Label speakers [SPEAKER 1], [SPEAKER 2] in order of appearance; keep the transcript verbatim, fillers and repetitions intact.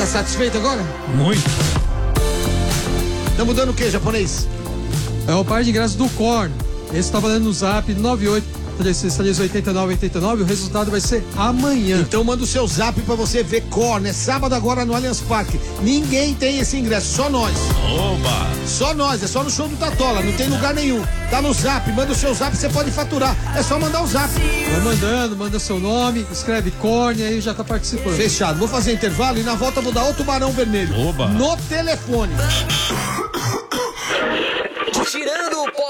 [SPEAKER 1] Tá satisfeito agora?
[SPEAKER 2] Muito.
[SPEAKER 1] Estamos dando o que, japonês?
[SPEAKER 3] É o par de ingressos do Korn. Esse tá valendo no zap nove oito três seis três oito nove oito nove. O resultado vai ser amanhã.
[SPEAKER 1] Então manda o seu zap pra você ver Korn. É sábado agora no Allianz Parque. Ninguém tem esse ingresso, só nós.
[SPEAKER 2] Oba!
[SPEAKER 1] Só nós, é só no show do Tatola, não tem lugar nenhum. Tá no zap, manda o seu zap, você pode faturar. É só mandar o zap.
[SPEAKER 3] Vai mandando, manda seu nome, escreve Korn e aí já tá participando.
[SPEAKER 1] Fechado, vou fazer intervalo e na volta vou dar outro Barão Vermelho.
[SPEAKER 2] Oba!
[SPEAKER 1] No telefone.
[SPEAKER 4] Tirando o pó